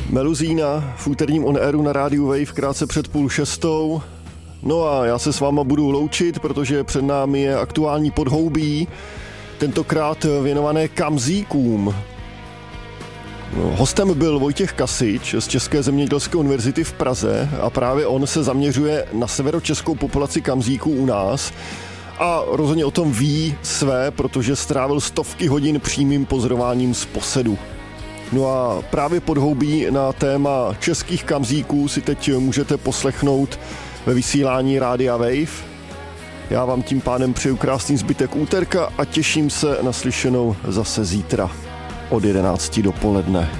Meluzína v úterním On Airu na rádiu Wave krátce před 5:30. No a já se s váma budu loučit, protože před námi je aktuální podhoubí, tentokrát věnované kamzíkům. Hostem byl Vojtěch Kasič z České zemědělské univerzity v Praze a právě on se zaměřuje na severočeskou populaci kamzíků u nás a rozhodně o tom ví své, protože strávil stovky hodin přímým pozorováním z posedu. No a právě podhoubí na téma českých kamzíků si teď můžete poslechnout ve vysílání Rádia Wave. Já vám tím pádem přeju krásný zbytek úterka a těším se na slyšenou zase zítra od 11 dopoledne.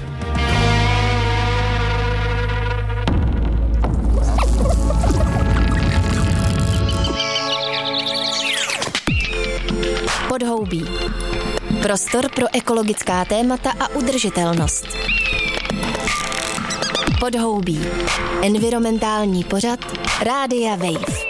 Podhoubí. Prostor pro ekologická témata a udržitelnost. Podhoubí. Environmentální pořad Rádia Wave.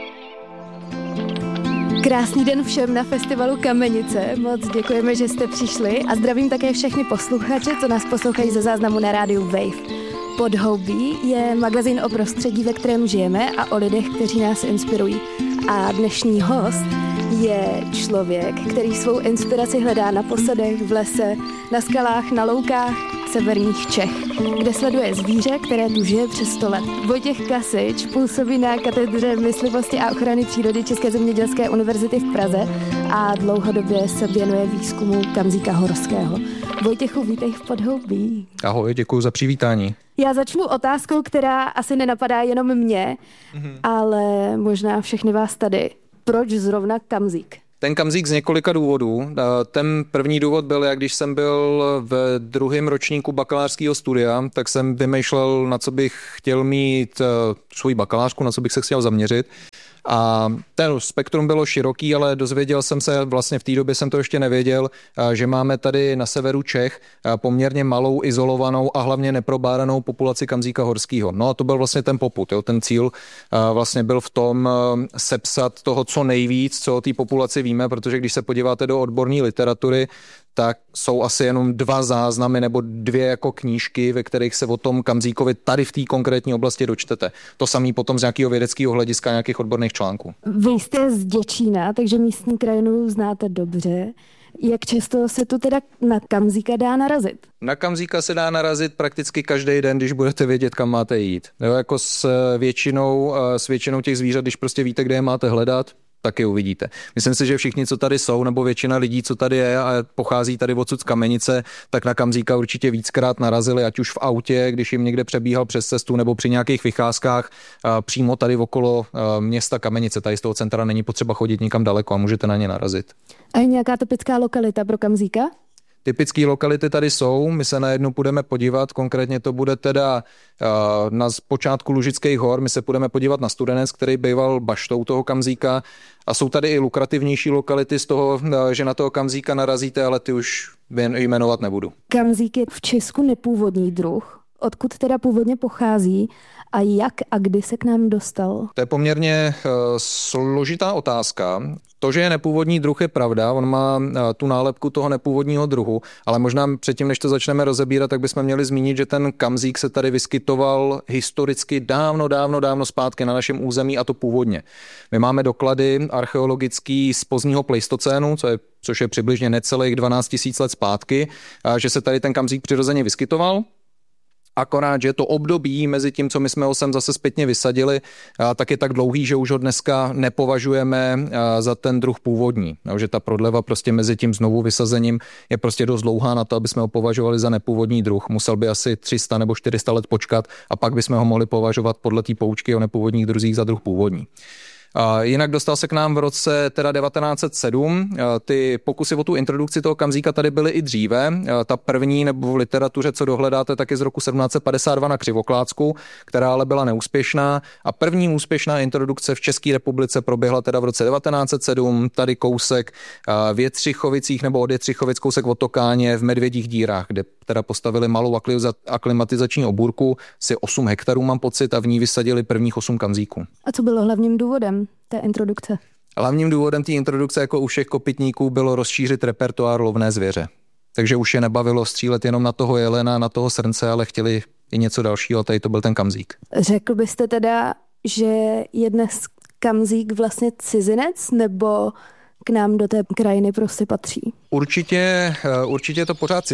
Krásný den všem na festivalu Kamenice. Moc děkujeme, že jste přišli a zdravím také všechny posluchače, co nás poslouchají ze záznamu na rádiu Wave. Podhoubí je magazín o prostředí, ve kterém žijeme a o lidech, kteří nás inspirují. A dnešní host je člověk, který svou inspiraci hledá na posadech, v lese, na skalách, na loukách severních Čech, kde sleduje zvíře, které tu žije přes 100 let. Vojtěch Kasič působí na katedře myslivosti a ochrany přírody České zemědělské univerzity v Praze a dlouhodobě se věnuje výzkumu kamzíka horského. Vojtěchu, vítej v Podhoubí. Ahoj, děkuji za přivítání. Já začnu otázkou, která asi nenapadá jenom mě, ale možná všechny vás tady. Proč zrovna kamzík? Ten kamzík z několika důvodů. Ten první důvod byl, jak když jsem byl v 2. ročníku bakalářského studia, tak jsem vymýšlel, na co bych chtěl mít svou bakalářku, na co bych se chtěl zaměřit. A ten spektrum bylo široký, ale dozvěděl jsem se, vlastně v té době jsem to ještě nevěděl, že máme tady na severu Čech poměrně malou, izolovanou a hlavně neprobádanou populaci kamzíka horského. No a to byl vlastně ten popud. Jo. Ten cíl vlastně byl v tom sepsat toho co nejvíc, co o té populaci víme, protože když se podíváte do odborné literatury, tak jsou asi jenom 2 záznamy nebo 2 jako knížky, ve kterých se o tom kamzíkovi tady v té konkrétní oblasti dočtete. To samý potom z nějakého vědeckého hlediska, nějakých odborných článků. Vy jste z Děčína, takže místní krajinu znáte dobře. Jak často se tu teda na kamzíka dá narazit? Na kamzíka se dá narazit prakticky každý den, když budete vědět, kam máte jít. Jo, jako s většinou těch zvířat, když prostě víte, kde je máte hledat, taky uvidíte. Myslím si, že všichni, co tady jsou, nebo většina lidí, co tady je a pochází tady odsud z Kamenice, tak na kamzíka určitě víckrát narazili, ať už v autě, když jim někde přebíhal přes cestu, nebo při nějakých vycházkách přímo tady okolo města Kamenice. Tady z toho centra není potřeba chodit nikam daleko a můžete na ně narazit. A je nějaká typická lokalita pro kamzíka? Typické lokality tady jsou, my se na jednu půjdeme podívat, konkrétně to bude teda na počátku Lužických hor, my se půjdeme podívat na Studenec, který býval baštou toho kamzíka a jsou tady i lukrativnější lokality z toho, že na toho kamzíka narazíte, ale ty už jmenovat nebudu. Kamzík je v Česku nepůvodní druh, odkud teda původně pochází a jak a kdy se k nám dostal? To je poměrně složitá otázka. To, že je nepůvodní druh, je pravda, on má tu nálepku toho nepůvodního druhu, ale možná předtím, než to začneme rozebírat, tak bychom měli zmínit, že ten kamzík se tady vyskytoval historicky dávno zpátky na našem území a to původně. My máme doklady archeologický z pozdního pleistocénu, což je přibližně necelých 12 000 let zpátky, že se tady ten kamzík přirozeně vyskytoval. Akorát, že to období mezi tím, co my jsme ho sem zase zpětně vysadili, tak je tak dlouhý, že už ho dneska nepovažujeme za ten druh původní. Že ta prodleva prostě mezi tím znovu vysazením je prostě dost dlouhá na to, aby jsme ho považovali za nepůvodní druh. Musel by asi 300 nebo 400 let počkat a pak bychom ho mohli považovat podle té poučky o nepůvodních druzích za druh původní. Jinak dostal se k nám v roce teda 1907. Ty pokusy o tu introdukci toho kamzíka tady byly i dříve. Ta první, nebo v literatuře, co dohledáte, tak je z roku 1752 na Křivoklácku, která ale byla neúspěšná. A první úspěšná introdukce v České republice proběhla teda v roce 1907, tady kousek v Jetřichovicích nebo od Jetřichovic, kousek od Tokáně v Medvědích dírách, kde teda postavili malou aklimatizační obůrku, asi 8 hektarů mám pocit, a v ní vysadili prvních 8 kamzíků. A co bylo hlavním důvodem té introdukce? Hlavním důvodem té introdukce, jako u všech kopytníků, bylo rozšířit repertoár lovné zvěře. Takže už je nebavilo střílet jenom na toho jelena, na toho srnce, ale chtěli i něco dalšího, a tady to byl ten kamzík. Řekl byste teda, že je dnes kamzík vlastně cizinec, nebo k nám do té krajiny prostě patří? Určitě je to pořád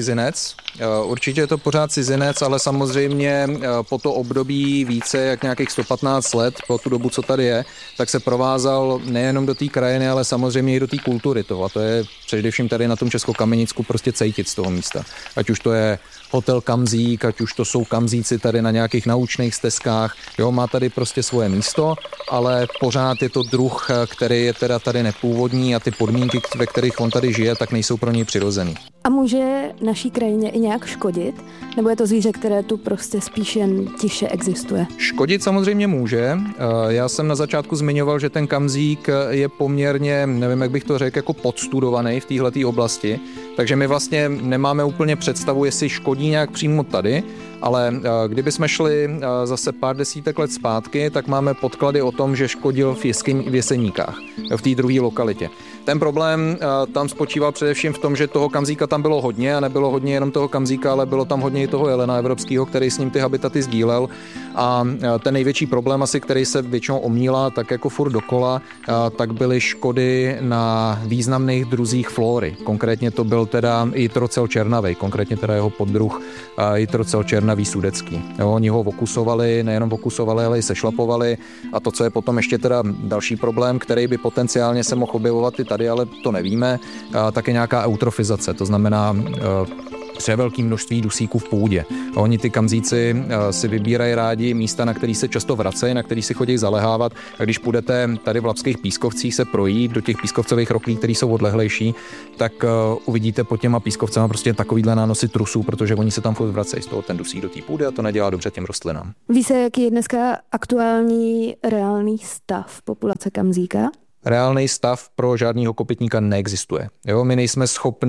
cizinec, ale samozřejmě po to období více jak nějakých 115 let, po tu dobu, co tady je, tak se provázal nejenom do té krajiny, ale samozřejmě i do té kultury toho. A to je především tady na tom Českokamenicku prostě cítit z toho místa. Ať už to je hotel Kamzík, ať už to jsou kamzíci tady na nějakých naučných stezkách. Jo, má tady prostě svoje místo, ale pořád je to druh, který je teda tady nepůvodní a ty podmínky, ve kterých on tady žije, tak nejsou pro něj přirozený. A může naší krajině i nějak škodit? Nebo je to zvíře, které tu prostě spíš jen tiše existuje? Škodit samozřejmě může. Já jsem na začátku zmiňoval, že ten kamzík je poměrně, nevím, jak bych to řekl, jako podstudovaný v téhleté oblasti. Takže my vlastně nemáme úplně představu, jestli škodí nějak přímo tady, ale kdybychom šli zase pár desítek let zpátky, tak máme podklady o tom, že škodil v Jeseníkách, v té druhé lokalitě. Ten problém tam spočíval především v tom, že toho kamzíka tam bylo hodně a nebylo hodně jenom toho kamzíka, ale bylo tam hodně i toho jelena evropského, který s ním ty habitaty sdílel. A ten největší problém asi, který se většinou omílá tak jako furt dokola, tak byly škody na významných druzích flóry. Konkrétně to byl teda jitrocel černavej, konkrétně teda jeho poddruh jitrocel černavý sudecký. Jo, oni ho vokusovali, nejenom vokusovali, ale i sešlapovali. A to, co je potom ještě teda další problém, který by potenciálně se mohl objevovat i tady, ale to nevíme, tak je nějaká eutrofizace, to znamená převelké množství dusíků v půdě. A oni ty kamzíci si vybírají rádi místa, na který se často vracejí, na který si chodí zalehávat. A když půjdete tady v Labských pískovcích se projít do těch pískovcových roklí, které jsou odlehlejší, tak uvidíte pod těma pískovcema prostě takovýhle nánosy trusů, protože oni se tam furt vracejí z toho ten dusík do té půdy a to nedělá dobře těm rostlinám. Ví se, jaký je dneska aktuální reálný stav populace kamzíka? Reálný stav pro žádného kopytníka neexistuje. Jo, my nejsme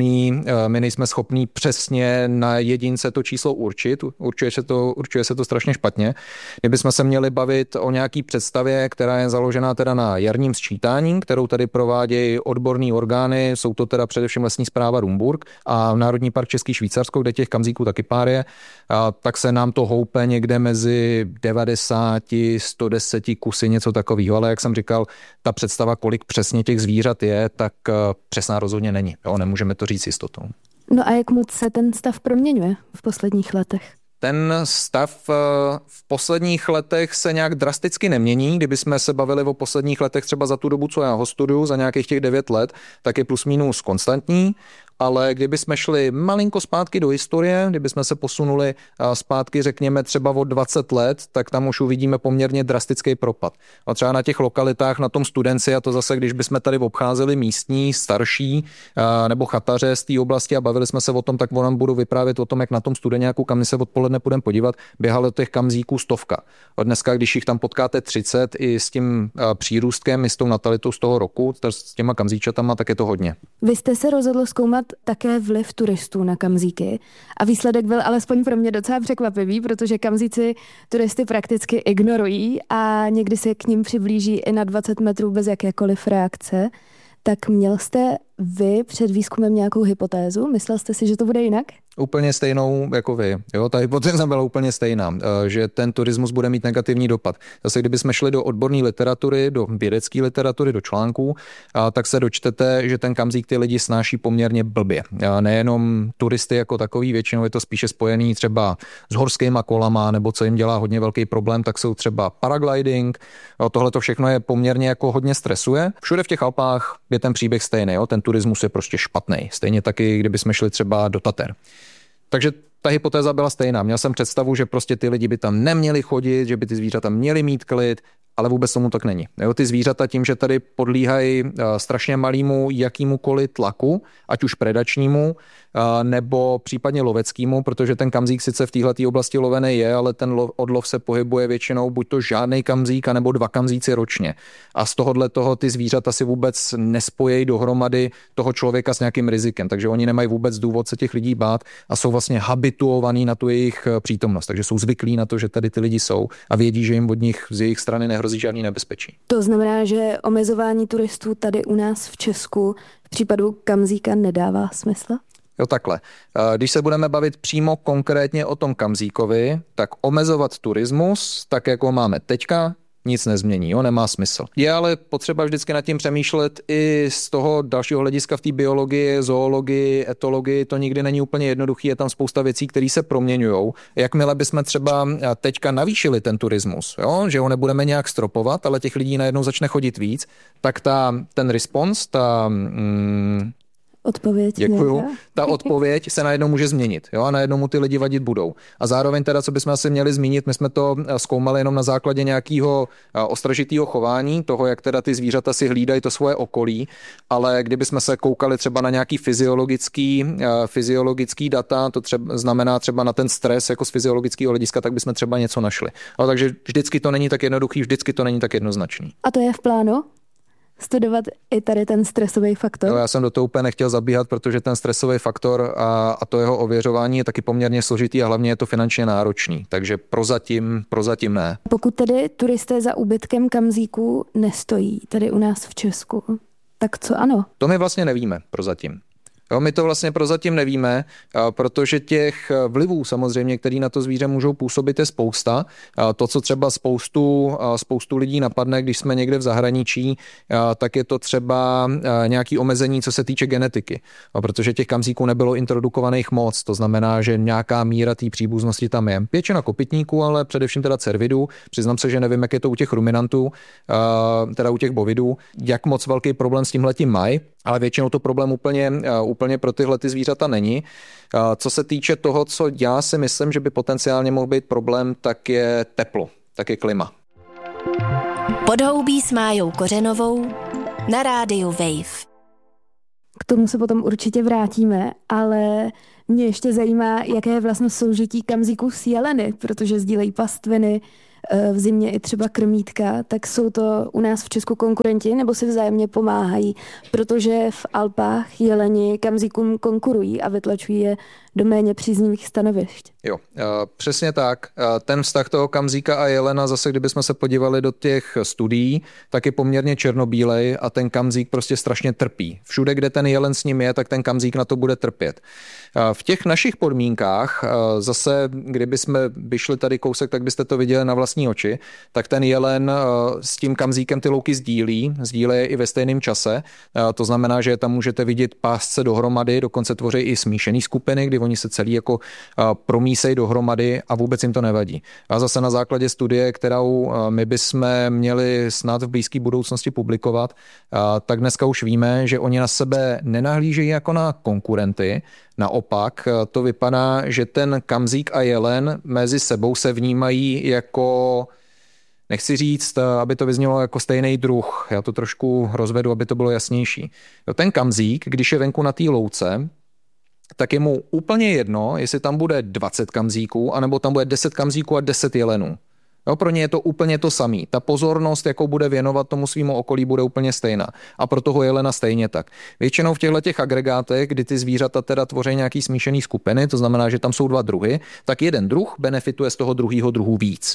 schopní přesně na jedince to číslo určit. Určuje se to strašně špatně. Kdybychom se měli bavit o nějaký představě, která je založená teda na jarním sčítání, kterou tady provádějí odborné orgány, jsou to teda především lesní správa Rumburk a Národní park Český Švýcarsko, kde těch kamzíků taky pár je, tak se nám to houpe někde mezi 90, 110 kusy, něco takového. Ale jak jsem říkal, ta představa, kolik přesně těch zvířat je, tak přesná rozhodně není. Jo, nemůžeme to říct s jistotou. No a jak moc se ten stav proměňuje v posledních letech? Ten stav v posledních letech se nějak drasticky nemění. Kdybychom se bavili o posledních letech třeba za tu dobu, co já ho studuju, za nějakých těch 9 let, tak je plus minus konstantní. Ale kdybychom šli malinko zpátky do historie, kdybychom se posunuli zpátky, řekněme třeba o 20 let, tak tam už uvidíme poměrně drastický propad. A třeba na těch lokalitách, na tom Studenci, a to zase, když bychom tady obcházeli místní, starší nebo chataře z té oblasti a bavili jsme se o tom, tak vám budu vyprávět o tom, jak na tom Studeňáku, kam my se odpoledne půjdeme podívat, běhalo těch kamzíků 100. A dneska, když jich tam potkáte 30 i s tím přírůstkem, i s tou natalitou z toho roku, s těma kamzíčatama, tak je to hodně. Vy jste se rozhodl zkoumat také vliv turistů na kamzíky a výsledek byl alespoň pro mě docela překvapivý, protože kamzíci turisty prakticky ignorují a někdy se k ním přiblíží i na 20 metrů bez jakékoliv reakce. Tak měl jste vy před výzkumem nějakou hypotézu? Myslel jste si, že to bude jinak? Úplně stejnou jako vy. Jo, ta hypotéza byla úplně stejná, že ten turismus bude mít negativní dopad. Zase kdybychom šli do odborné literatury, do vědecké literatury, do článků, tak se dočtete, že ten kamzík ty lidi snáší poměrně blbě. Nejenom turisty jako takový, většinou je to spíše spojený třeba s horskýma kolama, nebo co jim dělá hodně velký problém, tak jsou třeba paragliding. Tohle to všechno je poměrně jako hodně stresuje. Všude v těch Alpách je ten příběh stejný, jo? Ten turismus je prostě špatný. Stejně taky, kdybychom šli třeba do Tater. Takže ta hypotéza byla stejná. Měl jsem představu, že prostě ty lidi by tam neměli chodit, že by ty zvířata měly mít klid, ale vůbec tomu tak není. Jo, ty zvířata tím, že tady podlíhají strašně malému jakýmukoliv tlaku, ať už predačnímu, nebo případně loveckému, protože ten kamzík sice v této oblasti lovený je, ale ten odlov se pohybuje většinou buď to žádnej kamzík, anebo 2 kamzíci ročně. A z tohohle toho ty zvířata si vůbec nespojejí dohromady toho člověka s nějakým rizikem, takže oni nemají vůbec důvod se těch lidí bát a jsou vlastně habituovaní na tu jejich přítomnost, takže jsou zvyklí na to, že tady ty lidi jsou a vědí, že jim od nich z jejich strany nehrozí žádný nebezpečí. To znamená, že omezování turistů tady u nás v Česku v případu kamzíka nedává smysl? Jo, takhle. Když se budeme bavit přímo konkrétně o tom Kamzíkovi, tak omezovat turismus, tak jako ho máme teďka, nic nezmění, jo, nemá smysl. Je ale potřeba vždycky nad tím přemýšlet i z toho dalšího hlediska v té biologii, zoologii, etologii, to nikdy není úplně jednoduchý, je tam spousta věcí, které se proměňujou. Jakmile bychom třeba teďka navýšili ten turismus, jo, že ho nebudeme nějak stropovat, ale těch lidí najednou začne chodit víc, tak ten response, odpověď. Děkuju. Ta odpověď se najednou může změnit, jo, a najednou mu ty lidi vadit budou. A zároveň teda, co bychom asi měli zmínit, my jsme to zkoumali jenom na základě nějakého ostražitého chování, toho, jak teda ty zvířata si hlídají to svoje okolí, ale kdybychom se koukali třeba na nějaký fyziologický data, to znamená třeba na ten stres jako z fyziologického hlediska, tak bychom třeba něco našli. No, takže vždycky to není tak jednoduchý, vždycky to není tak jednoznačný. A to je v plánu? Studovat i tady ten stresový faktor? Jo, já jsem do toho úplně nechtěl zabíhat, protože ten stresový faktor a to jeho ověřování je taky poměrně složitý a hlavně je to finančně náročný, takže prozatím ne. Pokud tedy turisté za úbytkem kamzíků nestojí tady u nás v Česku, tak co ano? To my vlastně nevíme prozatím. Jo, my to vlastně prozatím nevíme, protože těch vlivů samozřejmě, který na to zvíře můžou působit, je spousta. To, co třeba spoustu lidí napadne, když jsme někde v zahraničí, tak je to třeba nějaký omezení, co se týče genetiky. Protože těch kamzíků nebylo introdukovaných moc, to znamená, že nějaká míra té příbuznosti tam je. Většina kopytníků, ale především teda cervidů. Přiznám se, že nevím, jak je to u těch ruminantů, teda u těch bovidů, jak moc velký problém s tímhletím mají, ale většinou to problém úplně pro tyhle ty zvířata není. Co se týče toho, co já si myslím, že by potenciálně mohl být problém, tak je teplo, tak je klima. Podhoubí s Májou Kořenovou na rádiu Wave. K tomu se potom určitě vrátíme, ale mě ještě zajímá, jaké je vlastně soužití kamzíků s jeleny, protože sdílejí pastviny, v zimě i třeba krmítka, tak jsou to u nás v Česku konkurenti nebo si vzájemně pomáhají, protože v Alpách jeleni kamzíkům konkurují a vytlačují je do méně příznivých stanovišť. Jo, přesně tak. Ten vztah toho kamzíka a jelena, zase kdybychom se podívali do těch studií, tak je poměrně černobílej a ten kamzík prostě strašně trpí. Všude, kde ten jelen s ním je, tak ten kamzík na to bude trpět. V těch našich podmínkách, zase kdybychom vyšli tady kousek, tak byste to viděli na vlastní oči, tak ten jelen s tím kamzíkem ty louky sdílí je i ve stejném čase. To znamená, že tam můžete vidět pásce dohromady, dokonce tvoří i smíšený skupiny, kdy oni se celý jako promísejí dohromady a vůbec jim to nevadí. A zase na základě studie, kterou my bychom měli snad v blízké budoucnosti publikovat, tak dneska už víme, že oni na sebe nenahlížejí jako na konkurenty. Naopak to vypadá, že ten kamzík a jelen mezi sebou se vnímají jako, nechci říct, aby to vyznělo jako stejný druh. Já to trošku rozvedu, aby to bylo jasnější. Ten kamzík, když je venku na té louce, tak je mu úplně jedno, jestli tam bude 20 kamzíků, anebo tam bude 10 kamzíků a 10 jelenů. Jo, pro ně je to úplně to samý. Ta pozornost, jakou bude věnovat tomu svýmu okolí, bude úplně stejná. A pro toho jelena stejně tak. Většinou v těchto agregátech, kdy ty zvířata teda tvoří nějaký smíšený skupiny, to znamená, že tam jsou dva druhy, tak jeden druh benefituje z toho druhého druhu víc.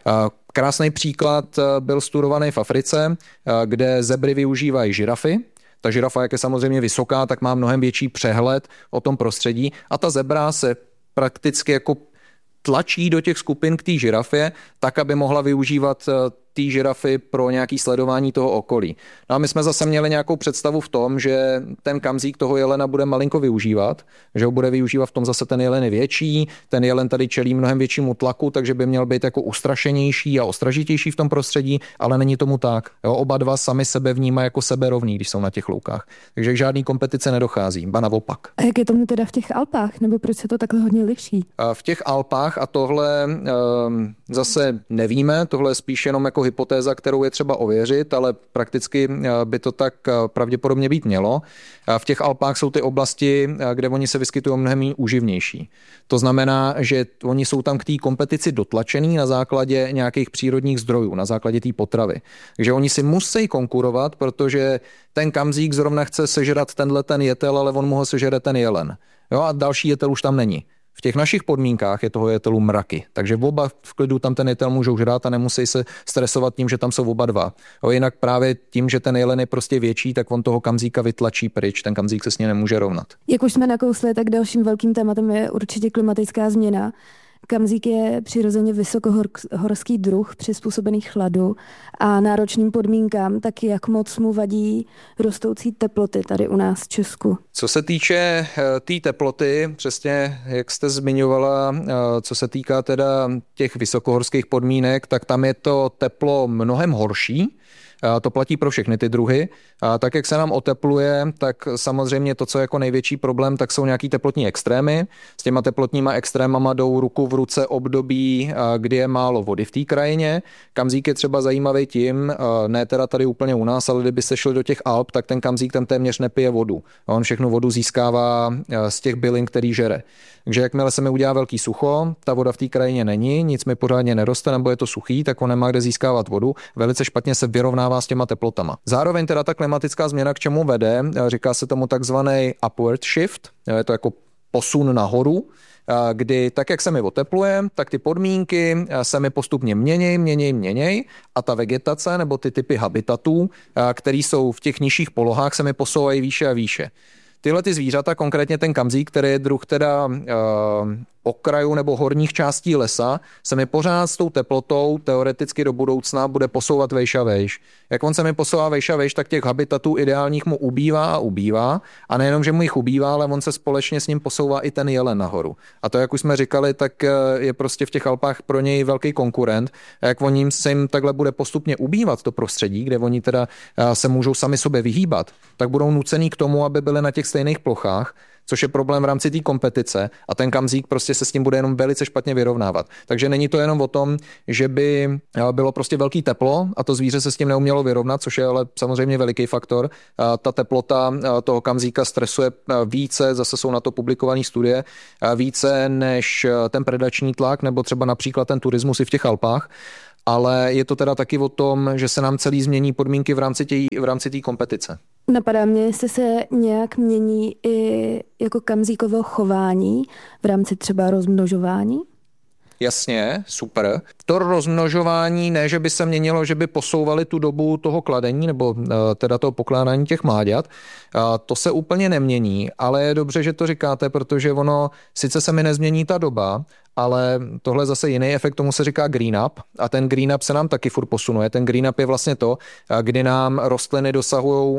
Krásný příklad byl studovaný v Africe, kde zebry využívají žirafy. Ta žirafa, jak je samozřejmě vysoká, tak má mnohem větší přehled o tom prostředí a ta zebra se prakticky jako tlačí do těch skupin k té žirafě, tak, aby mohla využívat té žirafy pro nějaké sledování toho okolí. No a my jsme zase měli nějakou představu v tom, že ten kamzík toho jelena bude malinko využívat, že ho bude využívat v tom zase ten jelen je větší, ten jelen tady čelí mnohem většímu tlaku, takže by měl být jako ustrašenější a ostražitější v tom prostředí, ale není tomu tak. Jo, oba dva sami sebe vnímají jako seberovný, když jsou na těch loukách. Takže k žádný kompetice nedochází, ba naopak. A jak je tomu teda v těch Alpách, nebo proč se to takhle hodně liší? V těch Alpách, a tohle zase nevíme, tohle je spíš jenom jako hypotéza, kterou je třeba ověřit, ale prakticky by to tak pravděpodobně být mělo. V těch Alpách jsou ty oblasti, kde oni se vyskytují mnohem úživnější. To znamená, že oni jsou tam k té kompetici dotlačený na základě nějakých přírodních zdrojů, na základě té potravy. Takže oni si musí konkurovat, protože ten kamzík zrovna chce sežrat ten jetel, ale on mu ho sežere ten jelen. Jo, a další jetel už tam není. V těch našich podmínkách je toho jetelu mraky, takže oba v klidu tam ten jetel můžou žrát a nemusí se stresovat tím, že tam jsou oba dva. Jinak právě tím, že ten jelen je prostě větší, tak on toho kamzíka vytlačí pryč, ten kamzík se s ním nemůže rovnat. Jak už jsme nakousli, tak dalším velkým tématem je určitě klimatická změna. Kamzík je přirozeně vysokohorský druh přizpůsobený chladu a náročným podmínkám, tak jak moc mu vadí rostoucí teploty tady u nás v Česku? Co se týče té teploty, přesně jak jste zmiňovala, co se týká teda těch vysokohorských podmínek, tak tam je to teplo mnohem horší. To platí pro všechny ty druhy. Tak, jak se nám otepluje, tak samozřejmě to, co je jako největší problém, tak jsou nějaký teplotní extrémy. S těma teplotníma extrémama jdou ruku v ruce období, kdy je málo vody v té krajině. Kamzík je třeba zajímavý tím, ne teda tady úplně u nás, ale kdyby se šli do těch Alp, tak ten kamzík tam téměř nepije vodu. On všechnu vodu získává z těch bylin, který žere. Takže jakmile se mi udělá velký sucho, ta voda v té krajině není, nic mi pořádně neroste, nebo je to suchý, tak on nemá kde získávat vodu, velice špatně se vyrovnává s těma teplotama. Zároveň teda ta klimatická změna k čemu vede, říká se tomu takzvaný upward shift, je to jako posun nahoru, kdy tak, jak se mi otepluje, tak ty podmínky se mi postupně měněj a ta vegetace nebo ty typy habitatů, které jsou v těch nižších polohách, se mi posouvají výše a výše. Tyhle ty zvířata, konkrétně ten kamzík, který je druh teda okrajů nebo horních částí lesa, se mi pořád s tou teplotou teoreticky do budoucna bude posouvat vejš a vejš. Jak on se mi posouvá vejš a vejš, tak těch habitatů ideálních mu ubývá a nejenom, že mu jich ubývá, ale on se společně s ním posouvá i ten jelen nahoru. A to, jak už jsme říkali, tak je prostě v těch Alpách pro něj velký konkurent. A jak on se jim takhle bude postupně ubývat to prostředí, kde oni teda se můžou sami sobě vyhýbat, tak budou nucený k tomu, aby byli na těch stejných plochách, což je problém v rámci té kompetice a ten kamzík prostě se s tím bude jenom velice špatně vyrovnávat. Takže není to jenom o tom, že by bylo prostě velký teplo a to zvíře se s tím neumělo vyrovnat, což je ale samozřejmě veliký faktor. Ta teplota toho kamzíka stresuje více, zase jsou na to publikované studie, více než ten predační tlak nebo třeba například ten turismus i v těch Alpách. Ale je to teda taky o tom, že se nám celý změní podmínky v rámci té kompetice. Napadá mě, jestli se nějak mění i jako kamzíkovo chování v rámci třeba rozmnožování? Jasně, super. To rozmnožování ne, že by se měnilo, že by posouvali tu dobu toho kladení nebo teda toho pokládání těch mláďat. To se úplně nemění, ale je dobře, že to říkáte, protože ono, sice se mi nezmění ta doba, ale tohle je zase jiný efekt, tomu se říká green up a ten green up se nám taky furt posunuje. Ten green up je vlastně to, kdy nám rostliny dosahují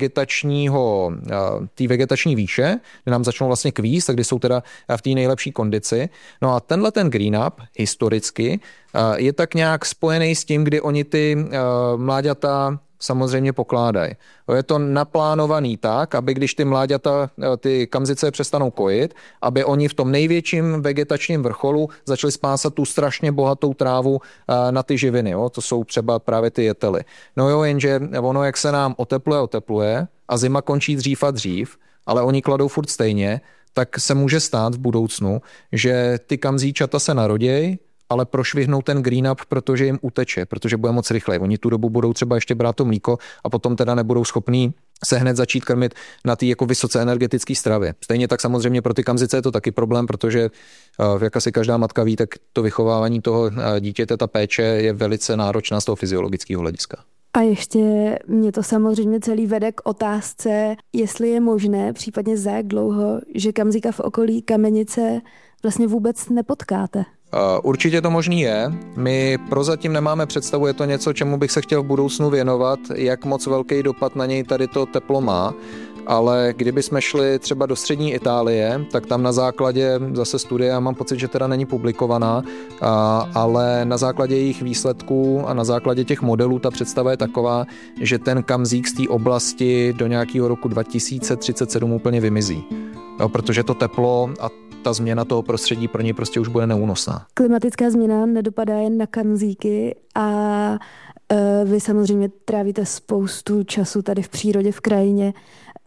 té vegetační výše, kdy nám začnou vlastně kvíst a kdy jsou teda v té nejlepší kondici. No a tenhle ten green up historicky je tak nějak spojený s tím, kdy oni ty mláďata samozřejmě pokládají. Je to naplánovaný tak, aby když ty mláďata, ty kamzice přestanou kojit, aby oni v tom největším vegetačním vrcholu začali spásat tu strašně bohatou trávu na ty živiny. Jo? To jsou třeba právě ty jetely. No jo, jenže ono, jak se nám otepluje a zima končí dřív a dřív, ale oni kladou furt stejně, tak se může stát v budoucnu, že ty kamzíčata se narodějí, ale prošvihnou ten green up, protože jim uteče, protože bude moc rychle. Oni tu dobu budou třeba ještě brát to mlíko a potom teda nebudou schopní se hned začít krmit na té jako vysoce energetické stravě. Stejně tak samozřejmě pro ty kamzice je to taky problém, protože jak asi každá matka ví, tak to vychovávání toho dítěte, ta péče je velice náročná z toho fyziologického hlediska. A ještě mě to samozřejmě celý vede k otázce, jestli je možné, případně za jak dlouho, že kamzíka v okolí Kamenice vlastně vůbec nepotkáte. Určitě to možný je. My prozatím nemáme představu, je to něco, čemu bych se chtěl v budoucnu věnovat, jak moc velký dopad na něj tady to teplo má. Ale kdyby jsme šli třeba do střední Itálie, tak tam na základě zase studie, já mám pocit, že teda není publikovaná, ale na základě jejich výsledků a na základě těch modelů ta představa je taková, že ten kamzík z té oblasti do nějakého roku 2037 úplně vymizí. Jo, protože to teplo a ta změna toho prostředí pro něj prostě už bude neúnosná. Klimatická změna nedopadá jen na kamzíky a vy samozřejmě trávíte spoustu času tady v přírodě, v krajině.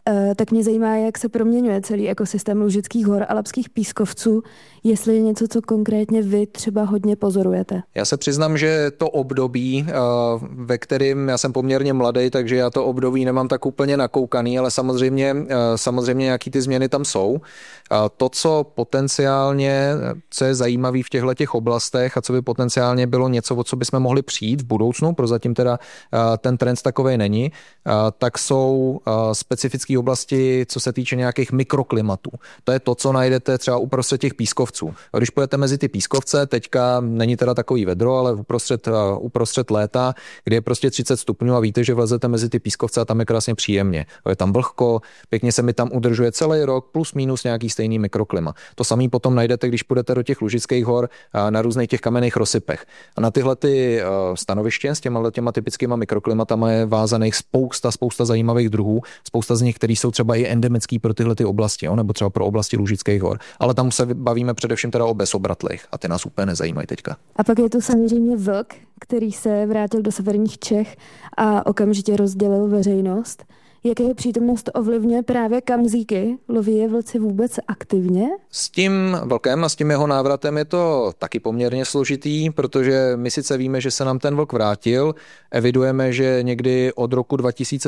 tak mě zajímá, jak se proměňuje celý ekosystém Lužických hor a Labských pískovců, jestli je něco, co konkrétně vy třeba hodně pozorujete. Já se přiznám, že to období, ve kterém já jsem poměrně mladý, takže já to období nemám tak úplně nakoukaný, ale samozřejmě nějaký ty změny tam jsou. To, co potenciálně, co je zajímavé v těchto oblastech a co by potenciálně bylo něco, o co bychom mohli přijít v budoucnu, prozatím teda ten trend takovej není, tak jsou specifické oblasti, co se týče nějakých mikroklimatů. To je to, co najdete třeba uprostřed těch pískovců. Když půjdete mezi ty pískovce, teďka není teda takový vedro, ale uprostřed léta, kdy je prostě 30 stupňů a víte, že vlezete mezi ty pískovce a tam je krásně příjemně. Je tam vlhko, pěkně se mi tam udržuje celý rok, plus minus nějaký stejný mikroklima. To samý potom najdete, když půjdete do těch Lužických hor na různých těch kamenných rozsypech. A na tyhle ty stanoviště s těma typickýma mikroklimatama je vázaných spousta zajímavých druhů, spousta z nich, který jsou třeba i endemický pro tyhle ty oblasti, nebo třeba pro oblasti Lužických hor. Ale tam se bavíme především teda o bezobratlých a ty nás úplně nezajímají teďka. A pak je tu samozřejmě vlk, který se vrátil do severních Čech a okamžitě rozdělil veřejnost. Jak jeho přítomnost ovlivňuje právě kamzíky? Loví je vlci vůbec aktivně? S tím vlkem a s tím jeho návratem je to taky poměrně složitý, protože my sice víme, že se nám ten vlk vrátil, evidujeme, že někdy od roku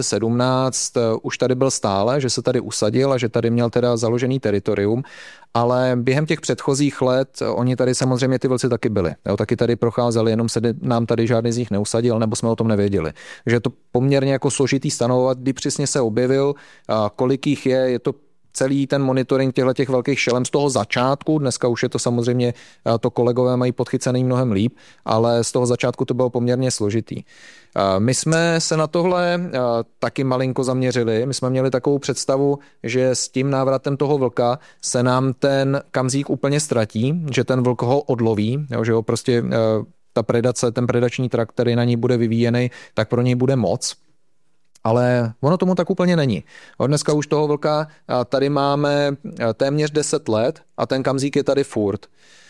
2017 už tady byl stále, že se tady usadil a že tady měl teda založený teritorium, ale během těch předchozích let oni tady samozřejmě ty vlci taky byli. Taky tady procházeli, jenom se nám tady žádný z nich neusadil, nebo jsme o tom nevěděli. Takže je to poměrně jako složitý stanovovat, kdy přesně se objevil, kolik jich je to celý ten monitoring těch velkých šelem z toho začátku, dneska už je to samozřejmě, to kolegové mají podchycený mnohem líp, ale z toho začátku to bylo poměrně složitý. My jsme se na tohle taky malinko zaměřili, my jsme měli takovou představu, že s tím návratem toho vlka se nám ten kamzík úplně ztratí, že ten vlk ho odloví, že ho prostě ta predace, ten predační trakt, který na ní bude vyvíjený, tak pro něj bude moc. Ale ono tomu tak úplně není. Dneska už toho vlka tady máme téměř 10 let a ten kamzík je tady furt.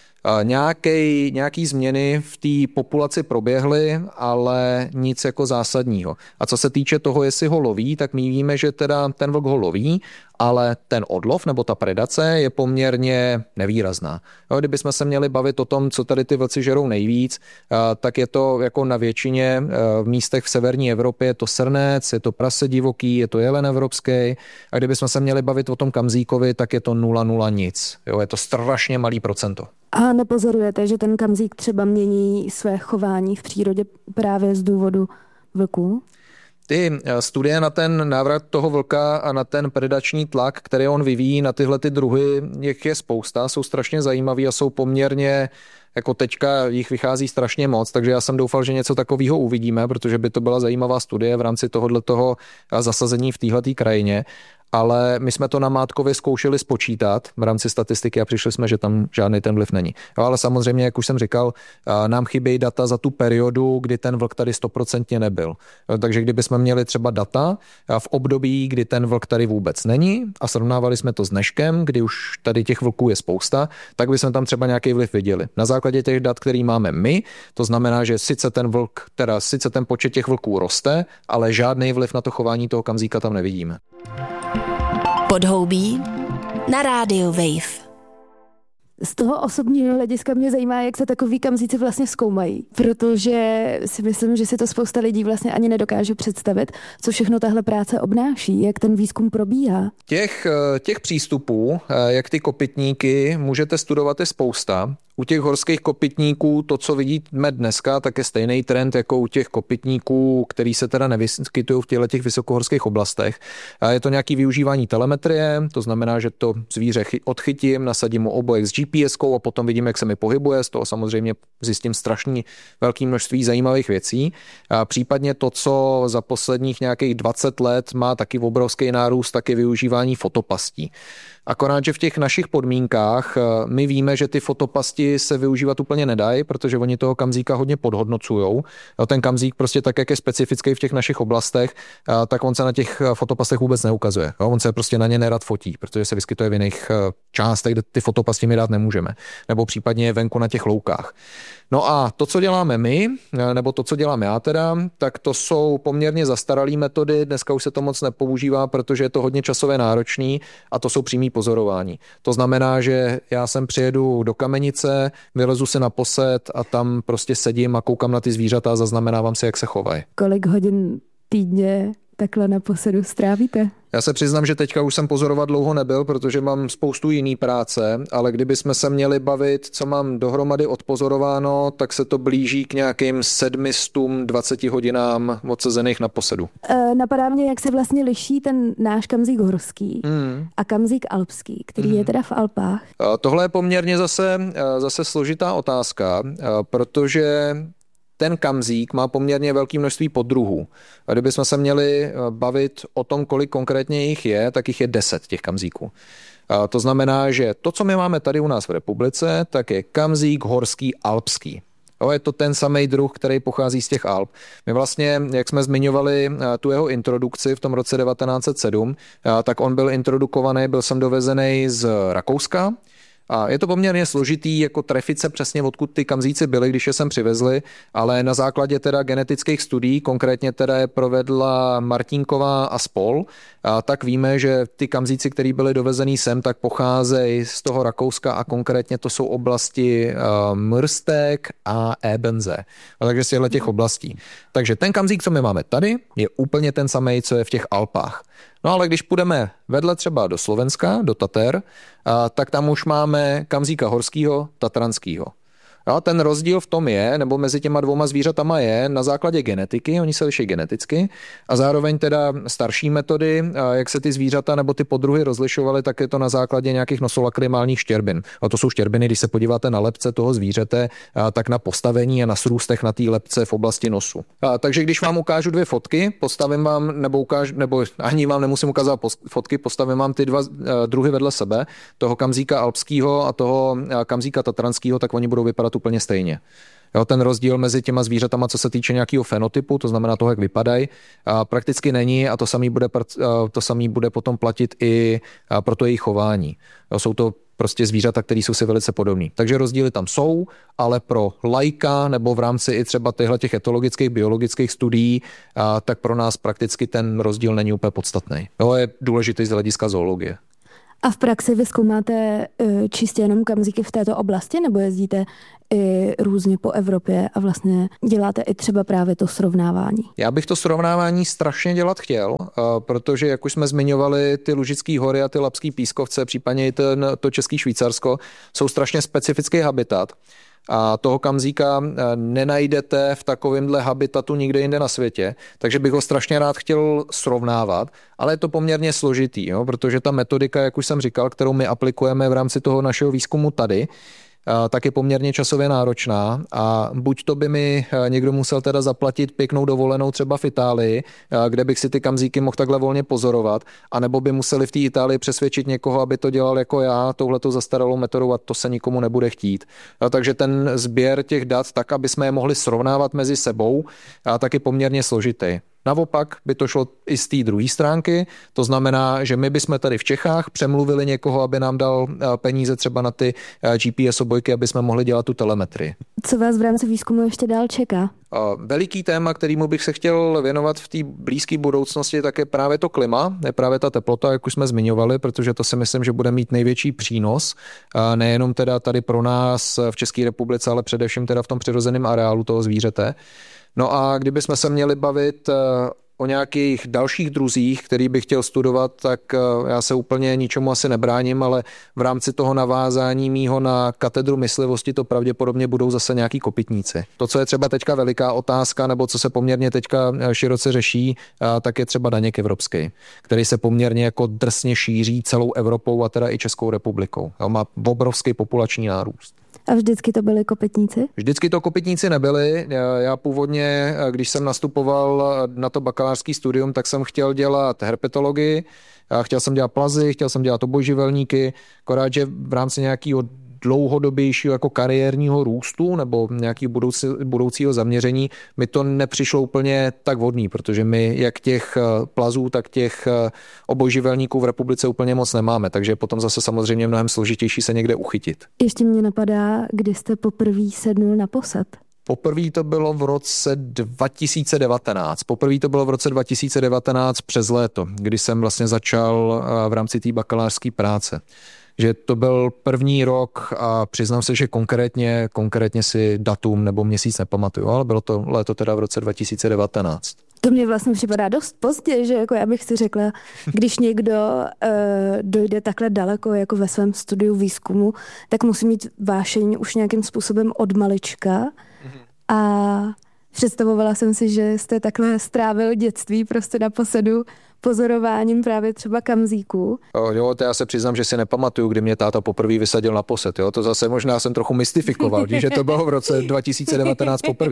Nějaký změny v té populaci proběhly, ale nic jako zásadního. A co se týče toho, jestli ho loví, tak my víme, že teda ten vlk ho loví, ale ten odlov nebo ta predace je poměrně nevýrazná. Kdybychom se měli bavit o tom, co tady ty vlci žerou nejvíc, tak je to jako na většině v místech v severní Evropě je to srnec, je to prase divoký, je to jelen evropský. A kdybychom se měli bavit o tom kamzíkovi, tak je to 0,0 nic. Je to strašně malý procento. A nepozorujete, že ten kamzík třeba mění své chování v přírodě právě z důvodu vlků? Ty studie na ten návrat toho vlka a na ten predační tlak, který on vyvíjí na tyhle ty druhy, je spousta, jsou strašně zajímavý a jsou poměrně, jako teďka jich vychází strašně moc, takže já jsem doufal, že něco takového uvidíme, protože by to byla zajímavá studie v rámci tohoto zasazení v téhleté krajině. Ale my jsme to na Mátkově zkoušeli spočítat v rámci statistiky a přišli jsme, že tam žádný ten vliv není. Ale samozřejmě, jak už jsem říkal, nám chybějí data za tu periodu, kdy ten vlk tady 100% nebyl. Takže kdybychom měli třeba data v období, kdy ten vlk tady vůbec není a srovnávali jsme to s dneškem, kdy už tady těch vlků je spousta, tak bychom tam třeba nějaký vliv viděli. Na základě těch dat, který máme my, to znamená, že sice ten počet těch vlků roste, ale žádný vliv na to chování toho kamzíka tam nevidíme. Podhoubí na rádiu Wave. Z toho osobního hlediska mě zajímá, jak se takový kamzíci vlastně zkoumají, protože si myslím, že si to spousta lidí vlastně ani nedokáže představit, co všechno tahle práce obnáší, jak ten výzkum probíhá. Těch přístupů, jak ty kopytníky, můžete studovat je spousta. U těch horských kopytníků to, co vidíme dneska, tak je stejný trend jako u těch kopytníků, který se teda nevyskytují v těch vysokohorských oblastech. Je to nějaké využívání telemetrie, to znamená, že to zvíře odchytím, nasadím mu obojek s GPS-kou a potom vidím, jak se mi pohybuje. Z toho samozřejmě zjistím strašně velké množství zajímavých věcí. Případně to, co za posledních nějakých 20 let má taky obrovský nárůst, taky využívání fotopastí. Akorát, že v těch našich podmínkách my víme, že ty fotopasti se využívat úplně nedají, protože oni toho kamzíka hodně podhodnocujou. Ten kamzík prostě tak, jak je specifický v těch našich oblastech, tak on se na těch fotopastech vůbec neukazuje. On se prostě na ně nerad fotí, protože se vyskytuje v jiných částech, kde ty fotopasti my dát nemůžeme. Nebo případně venku na těch loukách. No a to, co děláme my, nebo to, co dělám já teda, tak to jsou poměrně zastaralé metody, dneska už se to moc nepoužívá, protože je to hodně časově náročný a to jsou přímý pozorování. To znamená, že já sem přijedu do Kamenice, vylezu si na posed a tam prostě sedím a koukám na ty zvířata a zaznamenávám si, jak se chovají. Kolik hodin týdně takhle na posedu strávíte? Já se přiznám, že teďka už jsem pozorovat dlouho nebyl, protože mám spoustu jiný práce, ale kdybychom se měli bavit, co mám dohromady odpozorováno, tak se to blíží k nějakým 720 hodinám odsezených na posedu. Napadá mě, jak se vlastně liší ten náš kamzík horský a kamzík alpský, který je teda v Alpách. Tohle je poměrně zase složitá otázka, protože ten kamzík má poměrně velké množství poddruhů. A kdybychom se měli bavit o tom, kolik konkrétně jich je, tak jich je 10 těch kamzíků. To znamená, že to, co my máme tady u nás v republice, tak je kamzík horský alpský. Je to ten samý druh, který pochází z těch Alp. My vlastně, jak jsme zmiňovali tu jeho introdukci v tom roce 1907, tak on byl introdukovaný, byl jsem dovezený z Rakouska. A je to poměrně složitý jako trefit se přesně, odkud ty kamzíci byli, když je sem přivezli, ale na základě teda genetických studií, konkrétně teda je provedla Martinková a spol, tak víme, že ty kamzíci, který byli dovezený sem, tak pocházejí z toho Rakouska a konkrétně to jsou oblasti Mrstek a Ebenze. Takže z těch oblastí. Takže ten kamzík, co my máme tady, je úplně ten samý, co je v těch Alpách. No ale když půjdeme vedle třeba do Slovenska, do Tater, tak tam už máme kamzíka horskýho, tatranskýho. No, ten rozdíl v tom je, nebo mezi těma dvouma zvířatama je na základě genetiky, oni se liší geneticky a zároveň teda starší metody, jak se ty zvířata nebo ty poddruhy rozlišovaly, tak je to na základě nějakých nosolakrymálních štěrbin. A to jsou štěrbiny, když se podíváte na lebce toho zvířete, tak na postavení a na srůstech na té lebce v oblasti nosu. Takže když vám ukážu 2 fotky, postavím vám, nebo ani vám nemusím ukázat fotky, postavím vám ty 2 druhy vedle sebe, toho kamzíka alpského a toho kamzíka tatranského, tak oni budou vypadat úplně stejně. Jo, ten rozdíl mezi těma zvířatama, co se týče nějakého fenotypu, to znamená toho, jak vypadají, prakticky není a to samý bude potom platit i pro to jejich chování. Jo, jsou to prostě zvířata, které jsou si velice podobný. Takže rozdíly tam jsou, ale pro laika nebo v rámci i třeba těch etologických, biologických studií, tak pro nás prakticky ten rozdíl není úplně podstatný. Jo, je důležitý z hlediska zoologie. A v praxi vy zkoumáte čistě jenom kamzíky v této oblasti, nebo jezdíte i různě po Evropě a vlastně děláte i třeba právě to srovnávání? Já bych to srovnávání strašně dělat chtěl, protože jak už jsme zmiňovali, ty Lužické hory a ty Lapské pískovce, případně i to České Švýcarsko, jsou strašně specifický habitat. A toho kamzíka nenajdete v takovémhle habitatu nikde jinde na světě, takže bych ho strašně rád chtěl srovnávat, ale je to poměrně složitý, jo? Protože ta metodika, jak už jsem říkal, kterou my aplikujeme v rámci toho našeho výzkumu tady, tak je poměrně časově náročná a buď to by mi někdo musel teda zaplatit pěknou dovolenou třeba v Itálii, kde bych si ty kamzíky mohl takhle volně pozorovat, anebo by museli v té Itálii přesvědčit někoho, aby to dělal jako já, touhletou zastaralou metodou a to se nikomu nebude chtít. Takže ten sběr těch dat, tak aby jsme je mohli srovnávat mezi sebou, tak je poměrně složitý. Naopak by to šlo i z té druhé stránky, to znamená, že my bychom tady v Čechách přemluvili někoho, aby nám dal peníze třeba na ty GPS obojky, aby jsme mohli dělat tu telemetrii. Co vás v rámci výzkumu ještě dál čeká? Veliký téma, kterému bych se chtěl věnovat v té blízké budoucnosti, tak je právě to klima, je právě ta teplota, jak už jsme zmiňovali, protože to si myslím, že bude mít největší přínos, nejenom teda tady pro nás v České republice, ale především teda v tom přirozeném areálu toho zvířete. No a kdybychom se měli bavit o nějakých dalších druzích, který bych chtěl studovat, tak já se úplně ničemu asi nebráním, ale v rámci toho navázání mýho na katedru myslivosti to pravděpodobně budou zase nějaký kopytníci. To, co je třeba teďka veliká otázka, nebo co se poměrně teďka široce řeší, tak je třeba daněk evropský, který se poměrně jako drsně šíří celou Evropou a teda i Českou republikou. Má obrovský populační nárůst. A vždycky to byli kopytníci? Vždycky to kopytníci nebyli. Já původně, když jsem nastupoval na to bakalářský studium, tak jsem chtěl dělat herpetologii, chtěl jsem dělat plazy, chtěl jsem dělat obojživelníky, akorát, že v rámci nějakého dlouhodobějšího jako kariérního růstu nebo nějakého budoucího zaměření mi to nepřišlo úplně tak vhodný, protože my jak těch plazů, tak těch obojživelníků v republice úplně moc nemáme, takže potom zase samozřejmě mnohem složitější se někde uchytit. Ještě mě napadá, kdy jste poprvé sednul na posed. Poprvé to bylo v roce 2019. Přes léto, kdy jsem vlastně začal v rámci té bakalářské práce. Že to byl první rok a přiznám se, že konkrétně si datum nebo měsíc nepamatuju, ale bylo to léto teda v roce 2019. To mě vlastně připadá dost pozdě, že jako já bych si řekla, když někdo dojde takhle daleko jako ve svém studiu výzkumu, tak musí mít vášeň už nějakým způsobem od malička. A představovala jsem si, že jste takhle strávil dětství prostě na posedu pozorováním právě třeba kamzíků. Jo, to já se přiznám, že si nepamatuju, kdy mě táta poprvé vysadil na posed. Jo? To zase možná jsem trochu mystifikoval, že to bylo v roce 2019 poprvé.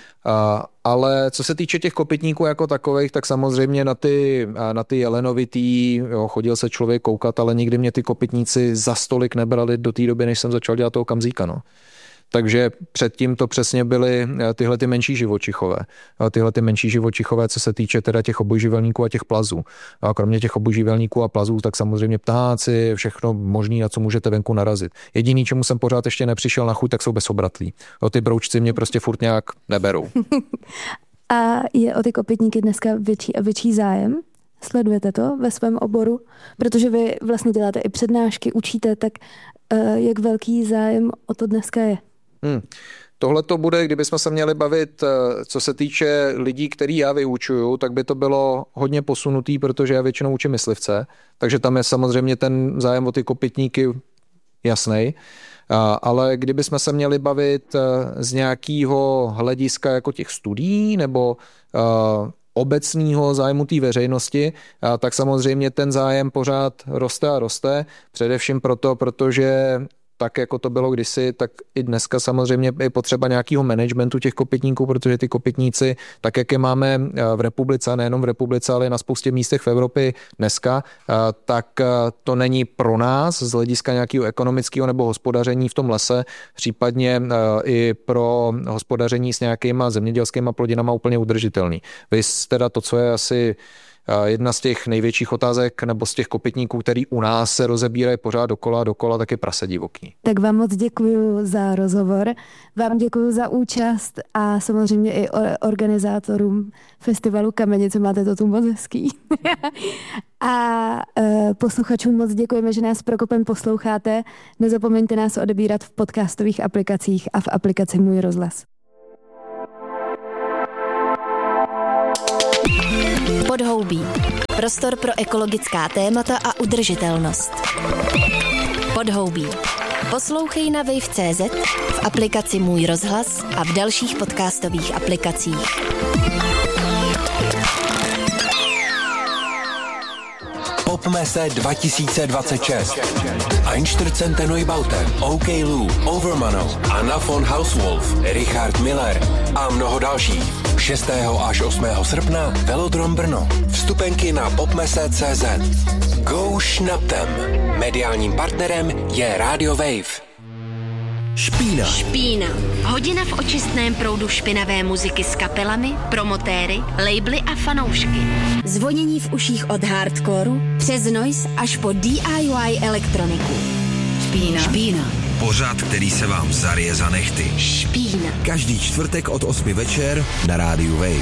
Ale co se týče těch kopytníků jako takových, tak samozřejmě na ty jelenovitý, jo, chodil se člověk koukat, ale nikdy mě ty kopytníci za stolik nebrali do té doby, než jsem začal dělat toho kamzíka. No. Takže předtím to přesně byly tyhle ty menší živočichové. Co se týče teda těch obojživelníků a těch plazů. A kromě těch obojživelníků a plazů, tak samozřejmě ptáci, všechno možný, na co můžete venku narazit. Jediný, čemu jsem pořád ještě nepřišel na chuť, tak jsou bezobratlí. Ty broučci mě prostě furt nějak neberou. A je o ty kopytníky dneska větší a větší zájem? Sledujete to ve svém oboru? Protože vy vlastně děláte i přednášky, učíte, tak jak velký zájem o to dneska je? Tohle to bude, kdybychom se měli bavit, co se týče lidí, který já vyučuju, tak by to bylo hodně posunutý, protože já většinou učím myslivce, takže tam je samozřejmě ten zájem o ty kopytníky jasnej. Ale kdybychom se měli bavit z nějakého hlediska jako těch studií nebo obecného zájmu té veřejnosti, tak samozřejmě ten zájem pořád roste a roste, především proto, protože tak jako to bylo kdysi, tak i dneska samozřejmě je potřeba nějakého managementu těch kopytníků, protože ty kopytníci, tak jak je máme v republice, a nejenom v republice, ale na spoustě místech v Evropě dneska, tak to není pro nás z hlediska nějakého ekonomického nebo hospodaření v tom lese, případně i pro hospodaření s nějakýma zemědělskýma plodinama úplně udržitelný. Vys teda to, co je asi jedna z těch největších otázek nebo z těch kopytníků, který u nás se rozebírají pořád dokola, tak je prase divoký. Tak vám moc děkuju za rozhovor, vám děkuju za účast a samozřejmě i organizátorům festivalu Kamenice, máte to tu moc hezký. A posluchačům moc děkujeme, že nás Prokopem posloucháte. Nezapomeňte nás odebírat v podcastových aplikacích a v aplikaci Můj rozhlas. Podhoubí. Prostor pro ekologická témata a udržitelnost. Podhoubí. Poslouchej na wave.cz, v aplikaci Můj rozhlas a v dalších podcastových aplikacích. Popmese 2026. Einstürzende Neubauten, OK Lou, Overmano, Anna von Hauswolf, Richard Miller a mnoho dalších. 6. až 8. srpna Velodrom Brno. Vstupenky na popmese.cz. Go šnaptem. Mediálním partnerem je Radio Wave. Špína. Hodina v očistném proudu špinavé muziky s kapelami, promotéry, labely a fanoušky. Zvonění v uších od hardcoreu přes noise až po DIY elektroniku. Špína. Pořad, který se vám zaryje za nechty. Špína. Každý čtvrtek od 8 večer na rádiu Wave.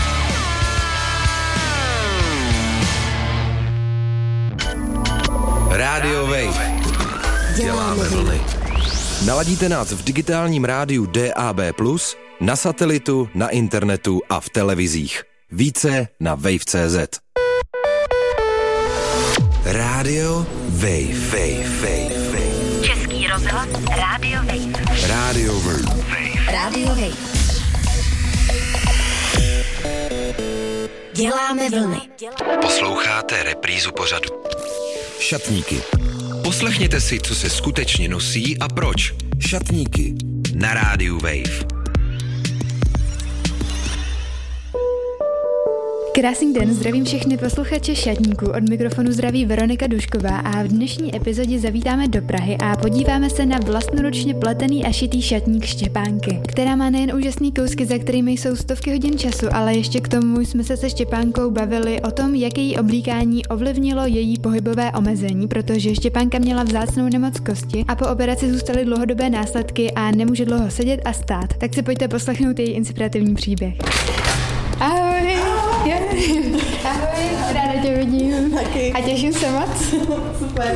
Radio Wave. Děláme vlny. Naladíte nás v digitálním rádiu DAB+, na satelitu, na internetu a v televizích. Více na wave.cz. Radio Wave. Český rozhlas Radio Wave. Radio Wave. Radio Wave. Děláme vlny. Posloucháte reprízu pořadu. Šatníky. Poslechněte si, co se skutečně nosí a proč. Šatníky na rádiu Wave. Krásný den, zdravím všechny posluchače Šatníků, od mikrofonu zdraví Veronika Dušková a v dnešní epizodě zavítáme do Prahy a podíváme se na vlastnoručně pletený a šitý šatník Štěpánky, která má nejen úžasný kousky, za kterými jsou stovky hodin času, ale ještě k tomu jsme se Štěpánkou bavili o tom, jak její oblíkání ovlivnilo její pohybové omezení, protože Štěpánka měla vzácnou nemoc kosti a po operaci zůstaly dlouhodobé následky a nemůže dlouho sedět a stát. Tak si pojďte poslechnout její inspirativní příběh. Ahoj! Ahoj, ráda tě vidím. Taky. A těším se moc. Super.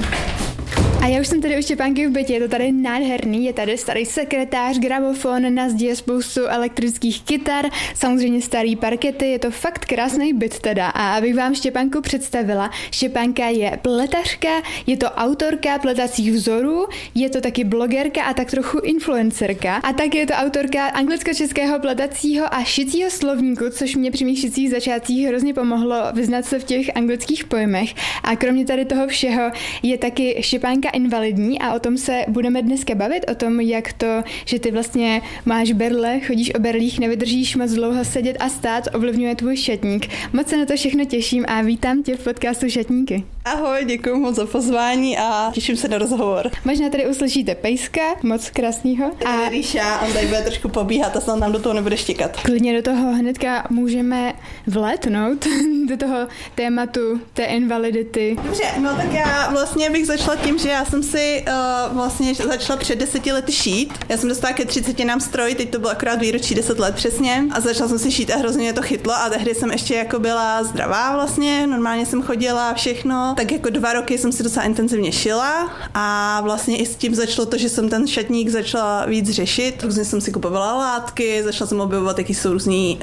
A já už jsem tady u Štěpánky v bytě, je to tady nádherný, je tady starý sekretář, gramofon, na zdi je spoustu elektrických kytar, samozřejmě starý parkety, je to fakt krásný byt teda. A abych vám Štěpánku představila, Štěpánka je pletařka, je to autorka pletacích vzorů, je to taky blogerka a tak trochu influencerka. A taky je to autorka anglicko-českého pletacího a šicího slovníku, což mě při mých šicích začátcích hrozně pomohlo vyznat se v těch anglických pojmech. A kromě tady toho všeho je taky Štěpánka invalidní a o tom se budeme dneska bavit, o tom, jak to, že ty vlastně máš berle, chodíš o berlích, nevydržíš moc dlouho sedět a stát, ovlivňuje tvůj šatník. Moc se na to všechno těším a vítám tě v podcastu Šatníky. Ahoj, děkuji moc za pozvání a těším se na rozhovor. Možná tady uslyšíte pejska, moc krásnýho. A Ríša, on tady bude trošku pobíhat a snad nám do toho nebude štěkat. Klidně do toho hnedka můžeme vlétnout, do toho tématu té invalidity. Dobře, no tak já vlastně bych začala tím, že já jsem si vlastně začala před 10 lety šít. Já jsem dostala ke 30 nám stroj, teď to bylo akorát výročí 10 let přesně a začala jsem si šít a hrozně mě to chytlo a tehdy jsem ještě jako byla zdravá vlastně, normálně jsem chodila všechno, tak jako 2 roky jsem si docela intenzivně šila a vlastně i s tím začalo to, že jsem ten šatník začala víc řešit. Různě jsem si kupovala látky, začala jsem objevovat, jaký jsou různý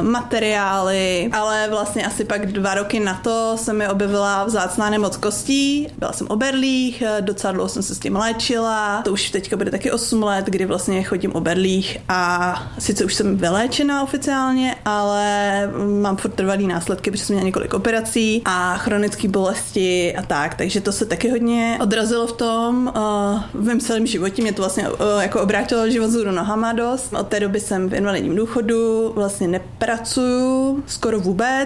materiály, ale vlastně asi pak 2 roky na to se mi objevila vzácná nemoc kostí, byla jsem o berlích, docela dlouho jsem se s tím léčila, to už teďka bude taky 8 let, kdy vlastně chodím o berlích a sice už jsem vyléčená oficiálně, ale mám furt trvalý následky, protože jsem měla několik operací a chronické bolesti a tak, takže to se taky hodně odrazilo v tom, v mém celém životě, mě to vlastně jako obrátilo život vzhůru nohama dost. Od té doby jsem v invalidním důchodu, vlastně nepracuju skoro vůbec,